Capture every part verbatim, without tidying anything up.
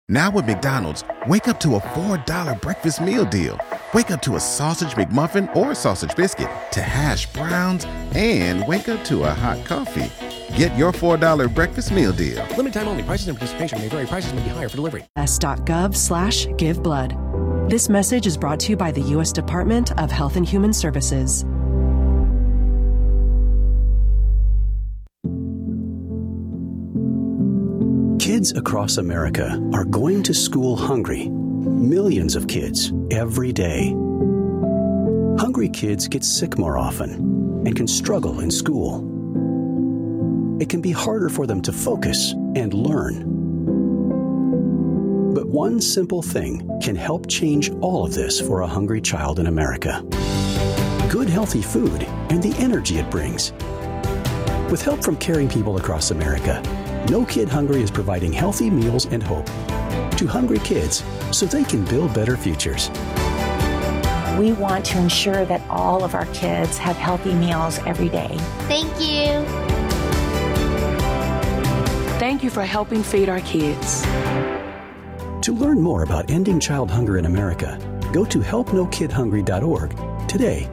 Now with McDonald's, wake up to a four dollar breakfast meal deal. Wake up to a sausage McMuffin or sausage biscuit, to hash browns, and wake up to a hot coffee. Get your four dollar breakfast meal deal. Limited time only. Prices and participation may vary. Prices may be higher for delivery. s.gov slash give blood. This message is brought to you by the U S Department of Health and Human Services. Kids across America are going to school hungry. Millions of kids every day. Hungry kids get sick more often and can struggle in school. It can be harder for them to focus and learn. But one simple thing can help change all of this for a hungry child in America. Good, healthy food and the energy it brings. With help from caring people across America, No Kid Hungry is providing healthy meals and hope to hungry kids so they can build better futures. We want to ensure that all of our kids have healthy meals every day. Thank you. Thank you for helping feed our kids. To learn more about ending child hunger in America, go to help no kid hungry dot org today.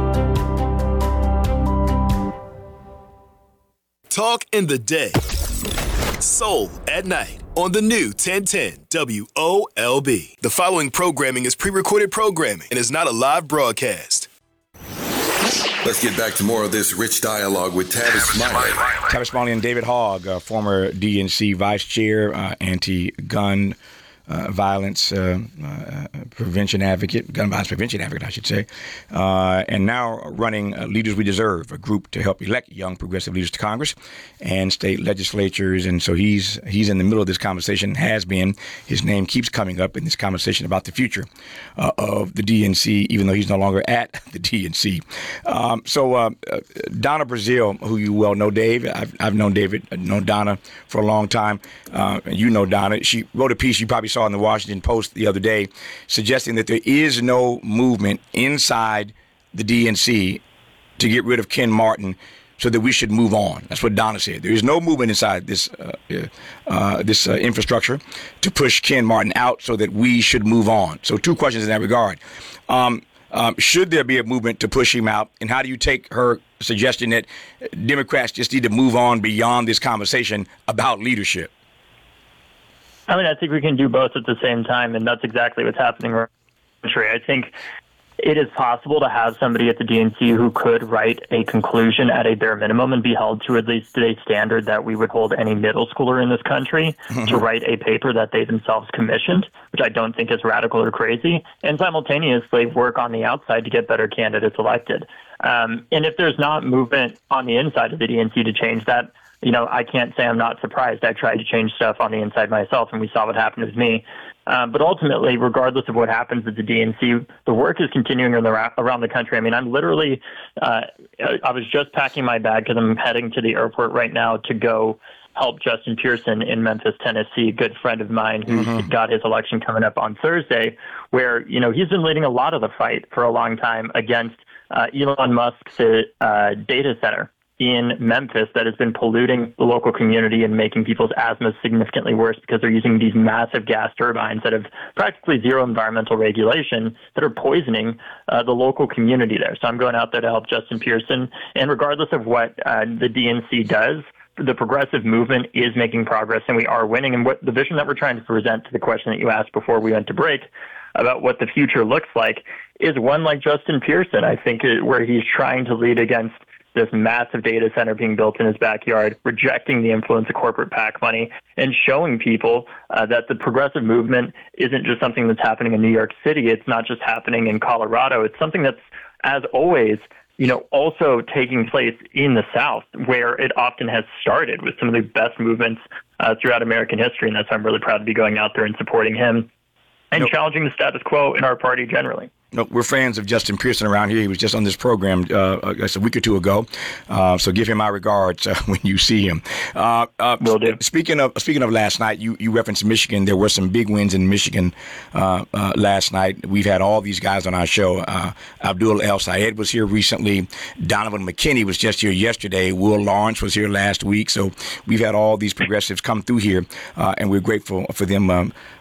Talk in the day. Soul at night on the new ten ten W O L B. The following programming is pre-recorded programming and is not a live broadcast. Let's get back to more of this rich dialogue with Tavis Smiley. Tavis Smiley and David Hogg, uh, former D N C vice chair, uh, anti-gun uh, violence uh, uh, prevention advocate, gun violence prevention advocate, I should say, uh, and now running uh, Leaders We Deserve, a group to help elect young progressive leaders to Congress and state legislatures. And so he's he's in the middle of this conversation, has been. His name keeps coming up in this conversation about the future uh, of the D N C, even though he's no longer at the D N C. Um, so uh, Donna Brazile, who you well know, Dave, I've, I've known David, I've known Donna for a long time. Uh, you know Donna. She wrote a piece you probably saw in the Washington Post the other day suggesting that there is no movement inside the D N C to get rid of Ken Martin, so that we should move on. That's what Donna said. There is no movement inside this uh, uh, this uh, infrastructure to push Ken Martin out, so that we should move on. So two questions in that regard. Um, um, should there be a movement to push him out? And how do you take her suggestion that Democrats just need to move on beyond this conversation about leadership? I mean, I think we can do both at the same time, and that's exactly what's happening around the country. I think it is possible to have somebody at the D N C who could write a conclusion at a bare minimum and be held to at least a standard that we would hold any middle schooler in this country to write a paper that they themselves commissioned, which I don't think is radical or crazy, and simultaneously work on the outside to get better candidates elected. Um, and if there's not movement on the inside of the D N C to change that, you know, I can't say I'm not surprised. I tried to change stuff on the inside myself, and we saw what happened with me. Um, but ultimately, regardless of what happens at the D N C, the work is continuing around the country. I mean, I'm literally, uh, I was just packing my bag because I'm heading to the airport right now to go help Justin Pearson in Memphis, Tennessee, a good friend of mine who's mm-hmm. got his election coming up on Thursday, where, you know, he's been leading a lot of the fight for a long time against uh, Elon Musk's uh, data center in Memphis that has been polluting the local community and making people's asthma significantly worse because they're using these massive gas turbines that have practically zero environmental regulation that are poisoning uh, the local community there. So I'm going out there to help Justin Pearson. And regardless of what uh, the D N C does, the progressive movement is making progress, and we are winning. And what the vision that we're trying to present, to the question that you asked before we went to break about what the future looks like, is one like Justin Pearson, I think, where he's trying to lead against this massive data center being built in his backyard, rejecting the influence of corporate PAC money, and showing people uh, that the progressive movement isn't just something that's happening in New York City. It's not just happening in Colorado. It's something that's, as always, you know, also taking place in the South, where it often has started with some of the best movements uh, throughout American history. And that's why I'm really proud to be going out there and supporting him and nope. challenging the status quo in our party generally. No, we're fans of Justin Pearson around here. He was just on this program uh, a week or two ago, uh, so give him my regards uh, when you see him. Uh, uh, Will do. Speaking of speaking of last night, you, you referenced Michigan. There were some big wins in Michigan uh, uh, last night. We've had all these guys on our show. Uh, Abdul El Sayed was here recently. Donovan McKinney was just here yesterday. Will Lawrence was here last week. So we've had all these progressives come through here, uh, and we're grateful for them um,